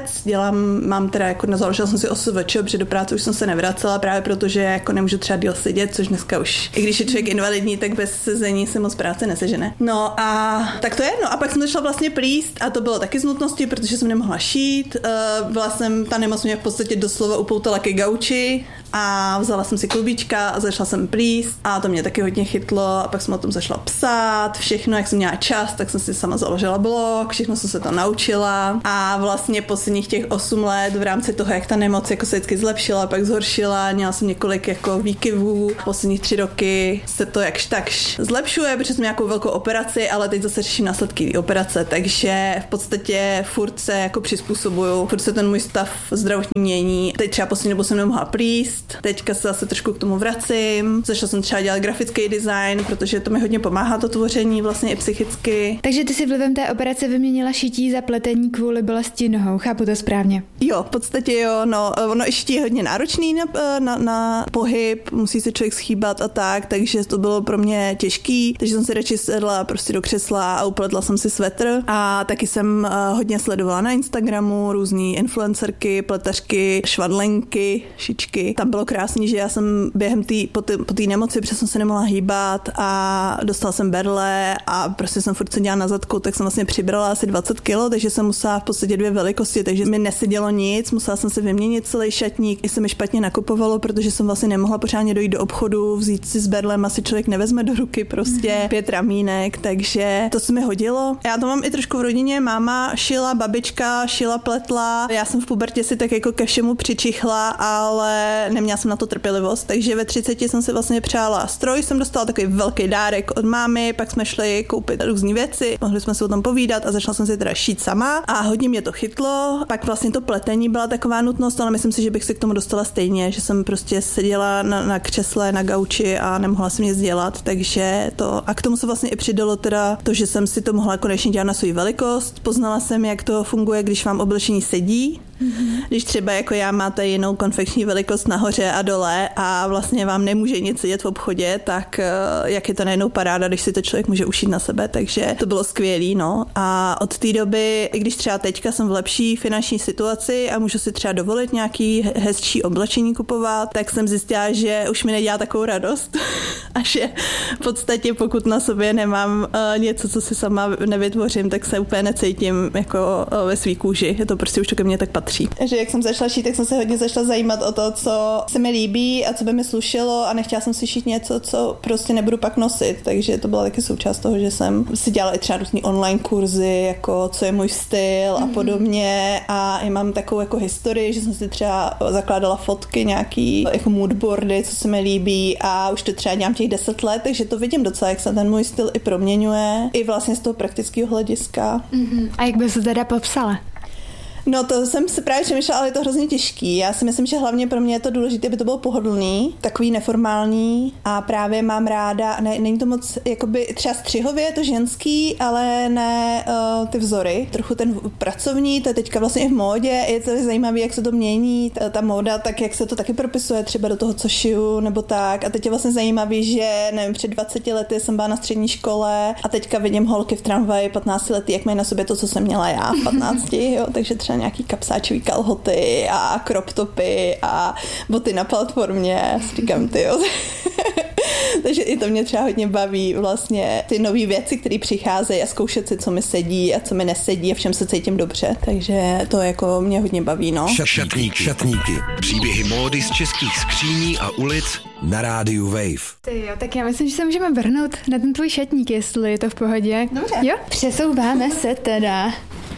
mám teda jako založila jsem si OSVČ, protože do práce už jsem se nevracela právě protože jako nemůžu třeba díl sedět, což dneska už, i když je člověk invalidní, tak bez sezení se moc práce nesežene. No a tak to je, no a pak jsem začala vlastně plíst a to bylo taky z nutnosti, protože jsem nemohla šít, ta nemoc mě v podstatě doslova upoutala ke gauči a vzala jsem si klubíčka a začala jsem plíst a to mě taky hodně chytlo a pak jsem o tom začala psát, všechno, jak jsem měla čas, tak jsem si sama založila blog, všechno jsem se to naučila a vlastně posledních těch 8 let v rámci toho, jak ta nemoc jako se vždycky zlepšila, pak zhoršila, měla jsem několik jako výkyvů, posledních 3 roky se to jakž takž zlepšuje, protože jsem nějakou velkou operaci, ale teď zase řeším následky operace, takže v podstatě furt se jako přizpůsobuju, furt se ten můj stav zdravotní mění. Teď třeba poslední dobu jsem nemohla plíst, teďka se zase trošku k tomu vracím, začala jsem třeba dělat grafický design, protože to mi hodně pomáhá to tvoření vlastně i psychicky. Takže ty si vlivem té operace vyměnila šití za pletení kvůli nohou, chápu to správně? Jo, v podstatě jo, no, ono i šití je hodně náročný na pohyb, musí se člověk schýbat a tak, takže to bylo pro mě těžký, takže jsem si radši sedla prostě do křesla a upletla jsem si svetr a taky jsem hodně sledovala na Instagramu různý influencerky, pletařky, švadlenky, šičky. Tam bylo krásný, že já jsem během po té nemoci, protože jsem se nemohla hýbat a dostala jsem berle a prostě jsem furt seděla na zadku, tak jsem vlastně přibrala asi 20 kg, takže jsem musela v podstatě 2 velikosti, takže mi nesedělo nic, musela jsem si vyměnit celý šatník, i se mi špatně nakupovalo, protože jsem vlastně nemohla pořádně dojít do obchodu, vzít si s berlem, asi člověk nevezme do ruky prostě 5 ramínek, takže to se mi hodilo. Já to mám i trošku v rodině, máma šila, babička šila, pletla, já jsem v pubertě si tak jako ke všemu přičichla, ale neměla jsem na to trpělivost, takže ve 30 jsem si vlastně přála stroj, jsem dostala takový velký dárek od mámy, pak jsme šli koupit různé věci, mohli jsme se o tom povídat a začala jsem si teda šít sama a hodně mě to chytlo. Pak vlastně to pletení byla taková nutnost, ale myslím si, že bych se k tomu dostala stejně, že jsem prostě seděla na křesle, na gauči a nemohla jsem nic dělat, takže to a k tomu se vlastně i přidalo teda to, že jsem si to mohla konečně dělat na svou velikost. Poznala jsem, jak to funguje, když vám oblečení sedí, Když třeba jako já máte jinou konfekční velikost nahoře a dole a vlastně vám nemůže nic sedět v obchodě, tak jak je to najednou paráda, když si to člověk může ušít na sebe, takže to bylo skvělý, no. A od té doby, i když třeba teďka jsem v lepší finanční situaci a můžu si třeba dovolit nějaký hezčí oblečení kupovat, tak jsem zjistila, že už mi nedělá takovou radost a že v podstatě pokud na sobě nemám něco, co si sama nevytvořím, tak se úplně necítím jako ve svý kůži. Je to prostě už to ke mně tak patří. Že jak jsem začala šít, tak jsem se hodně začala zajímat o to, co se mi líbí a co by mi slušelo a nechtěla jsem si šít něco, co prostě nebudu pak nosit. Takže to byla taky součást toho, že jsem si dělala i třeba různý online kurzy, jako co je můj styl a podobně. A i mám takovou jako historii, že jsem si třeba zakládala fotky, nějaký jako moodboardy, co se mi líbí a už to třeba dělám těch 10 let, takže to vidím docela, jak se ten můj styl i proměňuje, i vlastně z toho praktického hlediska. A jak by se teda popsala? No to jsem si právě přemýšlela, ale je to hrozně těžký. Já si myslím, že hlavně pro mě je to důležité, aby to bylo pohodlný, takový neformální a právě mám ráda, není to moc, jakoby třeba střihově je to ženský, ale ne ty vzory. Trochu ten pracovní, to je teďka vlastně i v módě, je to zajímavé, jak se to mění, ta móda, tak jak se to taky propisuje třeba do toho, co šiju, nebo tak. A teď je vlastně zajímavý, že nevím, před 20 lety jsem byla na střední škole a teďka vidím holky v tramvaji 15 lety, jak mají na sobě to, co jsem měla já v 15, jo, takže třeba nějaký kapsáčový kalhoty a crop topy a boty na platformě. Říkám, tyjo. Takže i to mě třeba hodně baví vlastně ty nové věci, které přicházejí a zkoušet si, co mi sedí a co mi nesedí a v čem se cítím dobře. Takže to jako mě hodně baví, no. Šatníky. Příběhy módy z českých skříní a ulic na rádiu Wave. Ty jo, tak já myslím, že se můžeme vrhnout na ten tvůj šatník, jestli je to v pohodě. Dobře. Jo, přesouváme se teda.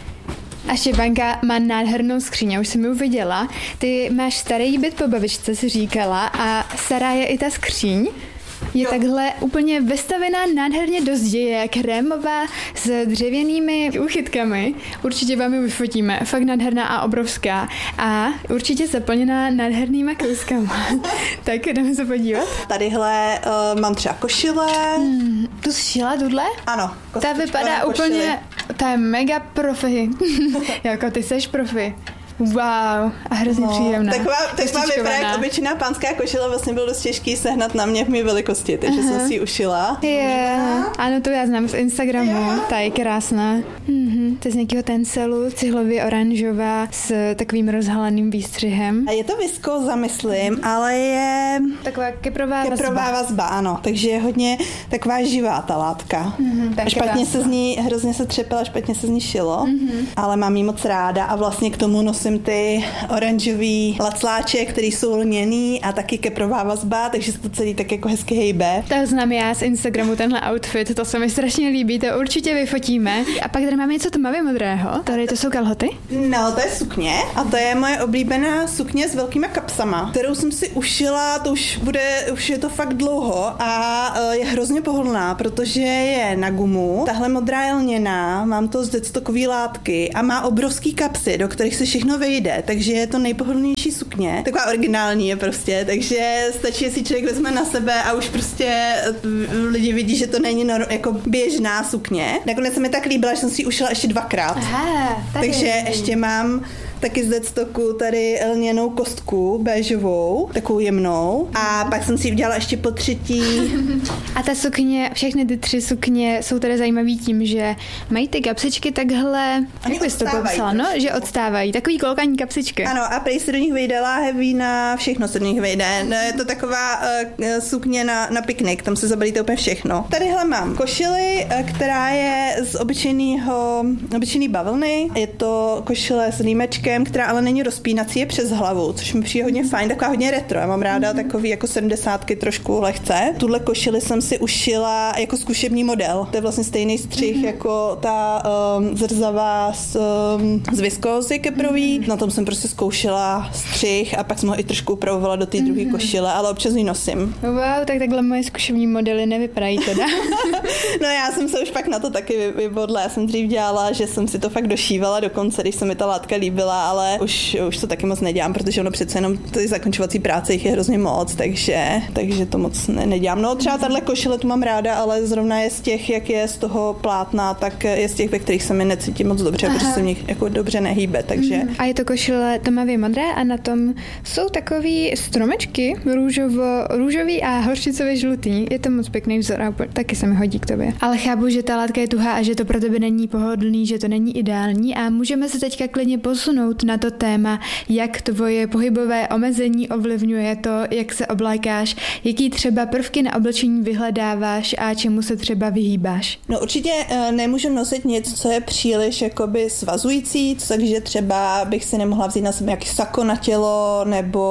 A Štěpánka má nádhernou skříň, já už jsem ji viděla. Ty máš starý byt po babičce, si říkala, a stará je i ta skříň. Je takhle úplně vystavená nádherně do zdi, je krémová s dřevěnými úchytkami. Určitě vám ji vyfotíme. Fakt nádherná a obrovská. A určitě zaplněná nádhernýma kouskama. Tak jdeme se podívat. Tadyhle mám třeba košile. Tu jsi šila tuhle? Ano. Ta vypadá úplně, ta je mega profi. Jako ty seš profi. Wow, a hrozně příjemná. Taková vypadá jak obyčejná pánská košile, vlastně byl dost těžký sehnat na mě v mé velikosti, takže jsem si ji ušila. Ano, to já znám z Instagramu, ta je krásná. To je z nějakého tencelu, cihlově oranžová s takovým rozhaleným výstřihem. A je to viskóza, myslím, ale je taková keprová vazba, ano, takže je hodně taková živá ta látka. Špatně se z ní, hrozně se třepela, špatně se z ní šilo, ale mám ji moc ráda a vlastně k tomu nosím ty oranžový lacláče, který jsou lněný a taky keprová vazba, takže se to celý tak jako hezky hejbe. To znám já z Instagramu, tenhle outfit, to se mi strašně líbí, to určitě vyfotíme. A pak tady máme něco tmavě modrého. Tady to jsou kalhoty? No, to je sukně a to je moje oblíbená sukně s velkýma kapsama, kterou jsem si ušila, to už je to fakt dlouho a je hrozně pohodlná, protože je na gumu. Tahle modrá je lněná, mám to z deadstockový látky a má obrovský kapsy, do kterých se všechno vejde, takže je to nejpohodlnější sukně. Taková originální je prostě, takže stačí, jestli člověk vezme na sebe a už prostě lidi vidí, že to není jako běžná sukně. Nakonec se mi tak líbila, že jsem si ji ušila ještě 2krát. Aha, takže ještě mám taky z deadstocku tady lněnou kostku béžovou, takovou jemnou. A pak jsem si ji udělala ještě po 3. A ta sukně, všechny ty 3 sukně jsou tady zajímavý tím, že mají ty kapsičky takhle, jak bys to popsala, no? Že odstávají, takový kolkaní kapsičky. Ano, a prej se do nich vejde láheví, na všechno se do nich vejde. No, je to taková sukně na piknik, tam se zabalíte úplně všechno. Tadyhle mám košili, která je z obyčejný bavlny. Je to košile s límečkem, která ale není rozpínací, je přes hlavu, což mi přijde hodně fajn, taková hodně retro. Já mám ráda takový jako 70 trošku lehce. Tuhle košili jsem si ušila jako zkušební model. To je vlastně stejný střih jako ta zrzavá z viskózy keprový. Na tom jsem prostě zkoušela střih a pak jsem ho i trošku upravovala do té druhé košile, ale občas ji nosím. Wow, tak takhle moje zkušební modely nevypadají teda. No já jsem se už pak na to taky vybodla. Já jsem dřív dělala, že jsem si to fakt došívala dokonce, když se mi ta látka líbila, ale už to taky moc nedělám, protože ono přece jenom ty zakončovací práce jich je hrozně moc, takže to moc nedělám. No třeba tahle košile tu mám ráda, ale zrovna je z těch, jak je z toho plátna, tak je z těch, ve kterých se mi necítím moc dobře, protože se v nich jako dobře nehýbe, takže A je to košile tmavě modré a na tom jsou takový stromečky růžový a hořčicově žlutý. Je to moc pěkný vzor a taky se mi hodí k tobě. Ale chápu, že ta látka je tuhá a že to pro tebe není pohodlný, že to není ideální a můžeme se teďka klidně posunout na to téma, jak tvoje pohybové omezení ovlivňuje to, jak se oblékáš, jaký třeba prvky na oblečení vyhledáváš a čemu se třeba vyhýbáš. No určitě nemůžu nosit nic, co je příliš jakoby svazující, takže třeba bych si nemohla vzít na sebe nějaký sako na tělo, nebo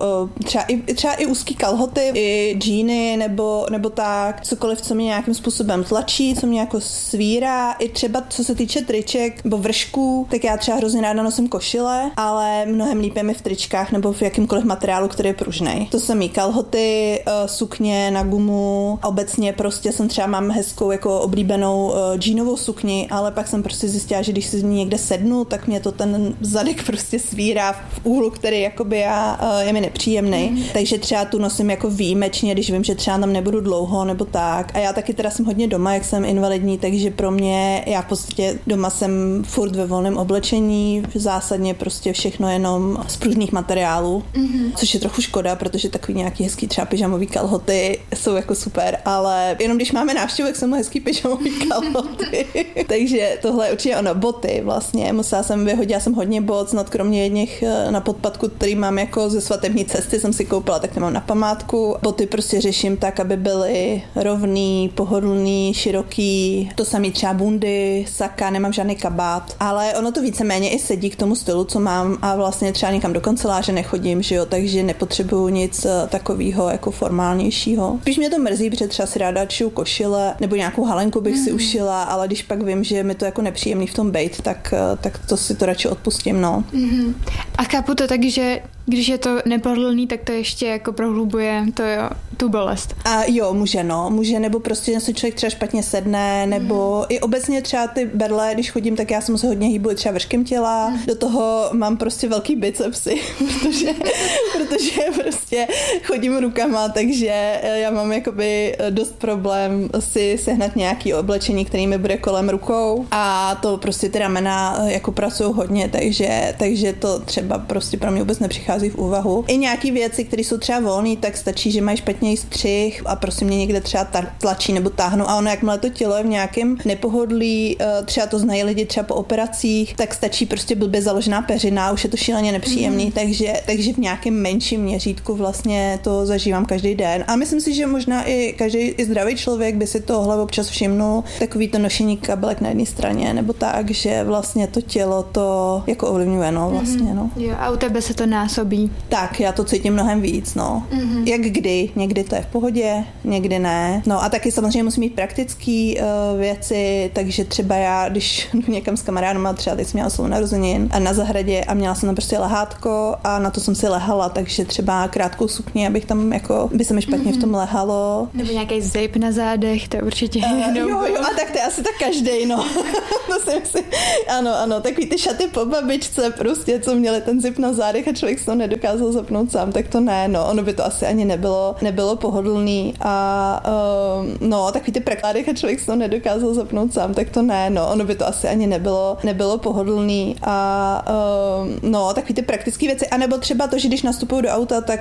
třeba i úzký kalhoty, i džíny, nebo tak, cokoliv, co mě nějakým způsobem tlačí, co mě jako svírá. I třeba co se týče triček nebo vršků, tak já třeba hrozně ráda nosím košile, ale mnohem líp je mi v tričkách nebo v jakýmkoliv materiálu, který je pružnej. To jsou mý kalhoty, sukně na gumu, obecně prostě mám hezkou jako oblíbenou džínovou sukni, ale pak jsem prostě zjistila, že když si z ní někde sednu, tak mě to ten zadek prostě svírá v úhlu, který jakoby je mi nepříjemný. Takže třeba tu nosím jako výjimečně, když vím, že třeba tam nebudu dlouho nebo tak. A já taky teda jsem hodně doma, jak jsem invalidní, takže pro mě, já v podstatě doma jsem furt ve volném oblečení, zásadně prostě všechno jenom z pružných materiálů, což je trochu škoda, protože takový nějaký hezký třeba pyžamový kalhoty jsou jako super, ale jenom když máme návštěvu, tak jsou hezký pyžamový kalhoty. Takže tohle je určitě ono. Boty vlastně, vyhodila jsem hodně bot, snad kromě jedných na podpadku, který mám jako ze svatební cesty, jsem si koupila, tak mám na památku. Boty prostě řeším tak, aby byly rovný, pohodlný, široký. To samý třeba bundy, saka, nemám žádný kabát, ale ono to víceméně i sedí k tomu stylu, co mám a vlastně třeba někam do kanceláře nechodím, že jo, takže nepotřebuju nic takového jako formálnějšího. Spíš mě to mrzí, protože třeba si ráda šiju košile nebo nějakou halenku bych si ušila, ale když pak vím, že mi to jako nepříjemný v tom bejt, tak to si to radši odpustím, no. A chápu to tak, že když je to nepohodlný, tak to ještě jako prohlubuje tu bolest. A jo, může, nebo prostě si člověk třeba špatně sedne, nebo i obecně třeba ty berle, když chodím, tak já jsem se hodně hýbu třeba vrškem těla, do toho mám prostě velký bicepsy, protože prostě chodím rukama, takže já mám jakoby dost problém si sehnat nějaký oblečení, který mi bude kolem rukou a to prostě ty ramena jako pracují hodně, takže to třeba prostě pro mě vůbec nepřichází v úvahu. I nějaký věci, které jsou třeba volné, tak stačí, že mají špatný střih a prostě mě někde třeba tlačí nebo táhnou a ono, jakmile to tělo je v nějakém nepohodlí, třeba to znají lidi třeba po operacích, tak stačí prostě blbě založená peřina, už je to šíleně nepříjemný, takže v nějakém menším měřítku vlastně to zažívám každý den. A myslím si, že možná i každý zdravý člověk by si tohle občas všimnul, takový to nošení kabelek na jedné straně, nebo tak, že vlastně to tělo to jako ovlivňuje, no vlastně, no. Jo, a u tebe se to násobí. Tak, já to cítím mnohem víc, no. Jak kdy, někdy to je v pohodě, někdy ne. No a taky samozřejmě musím mít praktické věci, takže třeba já, když jdu někam s kamarádama, třeba teď jsem měla svou narozenin a na zahradě a měla jsem tam prostě lehátko a na to jsem si lehala, takže třeba krátkou sukni, abych tam jako, by se mi špatně v tom lehalo. Nebo nějaký zip na zádech, to určitě. Jo, a tak to je asi tak každej, no. To si myslím. Ano, takový ty šaty po babičce prostě, co měli ten zip na zádech a člověk se to nedokázal zapnout sám, tak to ne, no. Ono by to asi ani nebylo pohodlný a no, takový ty prekládech a člověk se to nedokázal zapnout sám, tak to ne, no. Ono by to asi ani nebylo pohodlný a no, takový ty praktické věci, anebo třeba to, že když nastupuju do auta, tak